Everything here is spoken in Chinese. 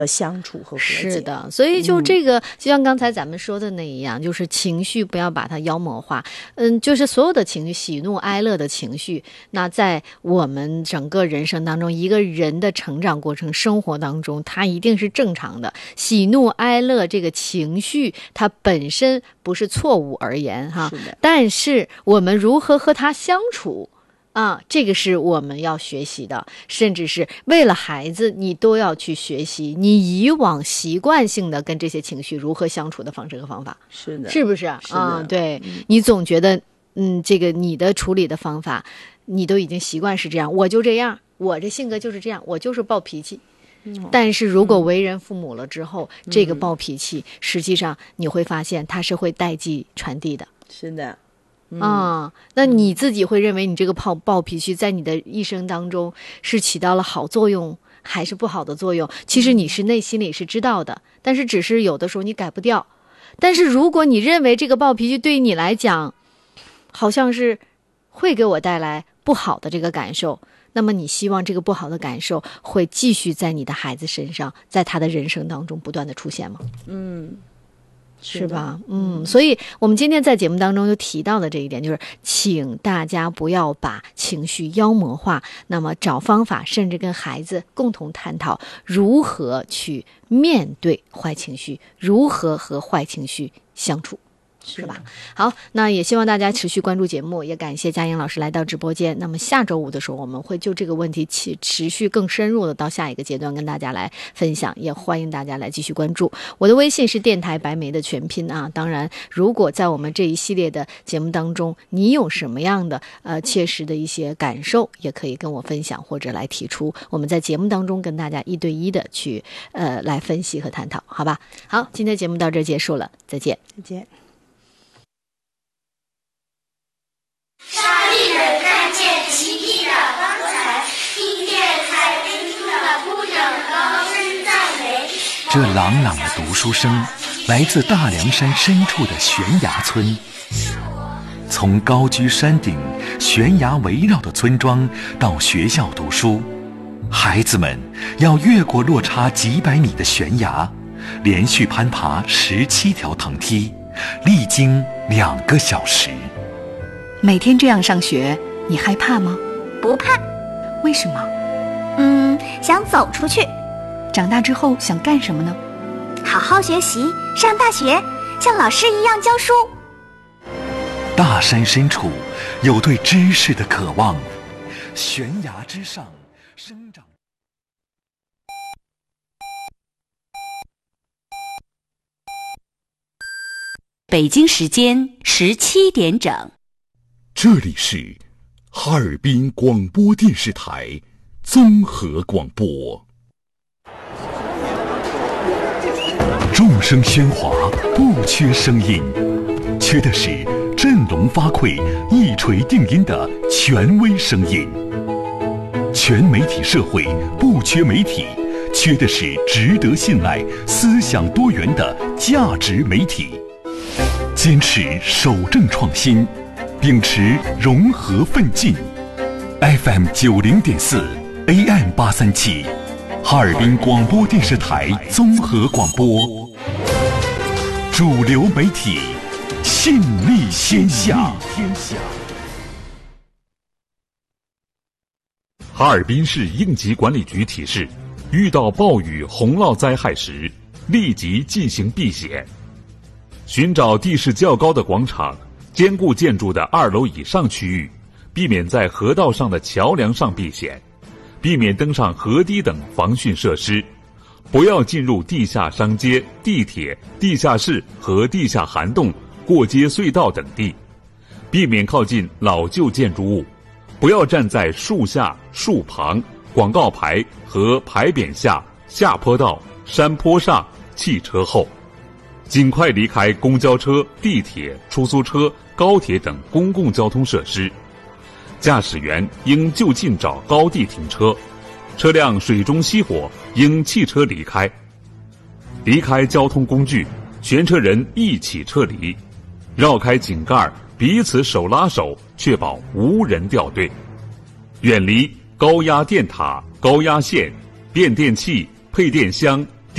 相处和和解。 是的，所以就这个，就像刚才咱们说的那一样，就是情绪不要把它妖魔化。就是所有的情绪，喜怒哀乐的情绪，那在我们整个人生当中，一个人的成长过程、生活当中，它一定是正常的。喜怒哀乐这个情绪，它本身不是错误而言哈，但是我们如何和它相处？这个是我们要学习的，甚至是为了孩子，你都要去学习你以往习惯性的跟这些情绪如何相处的方式和方法。 是的， 是不是？ 是的， 对，你总觉得，这个你的处理的方法，你都已经习惯是这样，我就这样，我这性格就是这样，我就是暴脾气。但是如果为人父母了之后，这个暴脾气，实际上你会发现它是会代际传递的。 是的。 那你自己会认为你这个暴脾气在你的一生当中是起到了好作用还是不好的作用？其实你是内心里是知道的，但是只是有的时候你改不掉。但是如果你认为这个暴脾气对于你来讲好像是会给我带来不好的这个感受，那么你希望这个不好的感受会继续在你的孩子身上，在他的人生当中不断的出现吗？是吧？所以我们今天在节目当中就提到的这一点，就是请大家不要把情绪妖魔化，那么找方法，甚至跟孩子共同探讨如何去面对坏情绪，如何和坏情绪相处。是吧？好，那也希望大家持续关注节目，也感谢佳颖老师来到直播间。那么下周五的时候，我们会就这个问题持续更深入的到下一个阶段跟大家来分享，也欢迎大家来继续关注。我的微信是电台白梅的全拼啊。当然，如果在我们这一系列的节目当中，你有什么样的切实的一些感受，也可以跟我分享或者来提出，我们在节目当中跟大家一对一的去来分析和探讨，好吧？好，今天节目到这儿结束了，再见。 再见。 上帝能看见奇异的方才，听见才听出的不整高声赞美。 这朗朗的读书声来自大凉山深处的悬崖村。从高居山顶、悬崖围绕的村庄到学校读书，孩子们要越过落差几百米的悬崖，连续攀爬17条藤梯，历经2个小时。 每天这样上学，你害怕吗？ 不怕。 为什么？ 想走出去。 长大之后想干什么呢？ 好好学习，上大学，像老师一样教书。 大山深处有对知识的渴望，悬崖之上生长。 北京时间17点整。 这里是哈尔滨广播电视台综合广播。众声喧哗，不缺声音，缺的是振聋发聩、一锤定音的权威声音。全媒体社会不缺媒体，缺的是值得信赖、思想多元的价值媒体。坚持守正创新，秉持融合奋进。FM 90.4 AM 837，哈尔滨广播电视台综合广播，主流媒体，信力天下。哈尔滨市应急管理局提示：遇到暴雨、洪涝灾害时，立即进行避险。寻找地势较高的广场、坚固建筑的2楼以上区域，避免在河道上的桥梁上避险，避免登上河堤等防汛设施，不要进入地下商街、地铁、地下室和地下涵洞、过街隧道等地，避免靠近老旧建筑物，不要站在树下、树旁、广告牌和牌匾下、下坡道、山坡上、汽车后。尽快离开公交车、地铁、出租车、高铁等公共交通设施。驾驶员应就近找高地停车，车辆水中熄火应弃车离开。离开交通工具，全车人一起撤离，绕开井盖，彼此手拉手，确保无人掉队。远离高压电塔、高压线、变电器、配电箱、